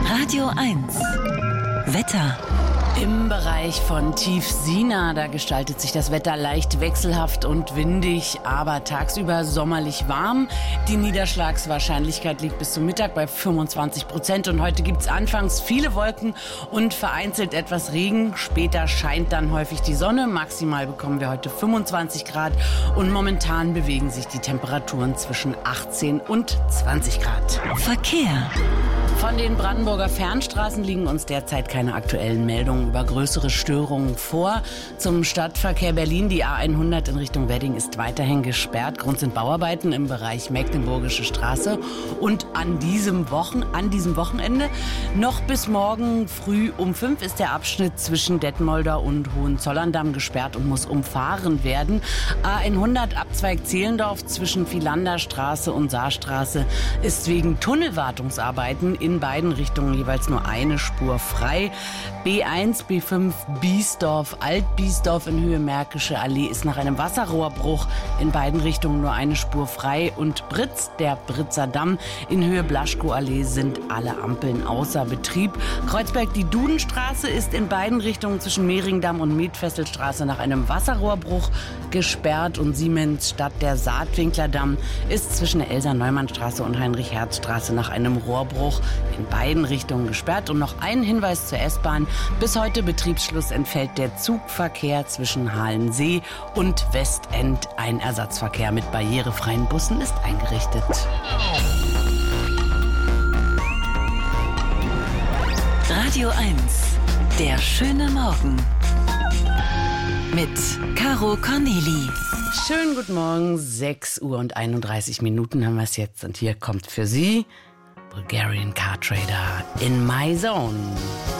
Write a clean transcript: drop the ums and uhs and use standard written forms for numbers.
Radio 1 Wetter. Im Bereich von Tiefsina, da gestaltet sich das Wetter leicht wechselhaft und windig, aber tagsüber sommerlich warm. Die Niederschlagswahrscheinlichkeit liegt bis zum Mittag bei 25% und heute gibt's anfangs viele Wolken und vereinzelt etwas Regen. Später scheint dann häufig die Sonne. Maximal bekommen wir heute 25 Grad und momentan bewegen sich die Temperaturen zwischen 18 und 20 Grad. Verkehr. Von den Brandenburger Fernstraßen liegen uns derzeit keine aktuellen Meldungen über größere Störungen vor. Zum Stadtverkehr Berlin, die A100 in Richtung Wedding ist weiterhin gesperrt. Grund sind Bauarbeiten im Bereich Mecklenburgische Straße. Und an diesem Wochenende noch bis morgen früh um 5 ist der Abschnitt zwischen Detmolder und Hohenzollern-Damm gesperrt und muss umfahren werden. A100 Abzweig Zehlendorf zwischen Philanderstraße und Saarstraße ist wegen Tunnelwartungsarbeiten in beiden Richtungen jeweils nur eine Spur frei. B1, B5 Biesdorf, Alt-Biesdorf in Höhe Märkische Allee ist nach einem Wasserrohrbruch in beiden Richtungen nur eine Spur frei. Und Britz, der Britzer Damm in Höhe Blaschko-Allee sind alle Ampeln außer Betrieb. Kreuzberg, die Dudenstraße ist in beiden Richtungen zwischen Mehringdamm und Metfesselstraße nach einem Wasserrohrbruch gesperrt. Und Siemens Stadt, der Saatwinklerdamm ist zwischen der Elsa-Neumann-Straße und Heinrich-Herz-Straße nach einem Rohrbruch in beiden Richtungen gesperrt. Und noch ein Hinweis zur S-Bahn. Bis heute Betriebsschluss entfällt der Zugverkehr zwischen Halensee und Westend. Ein Ersatzverkehr mit barrierefreien Bussen ist eingerichtet. Radio 1, der schöne Morgen. Mit Caro Corneli. Schönen guten Morgen, 6 Uhr und 31 Minuten haben wir es jetzt. Und hier kommt für Sie Bulgarian Car Trader in My Zone.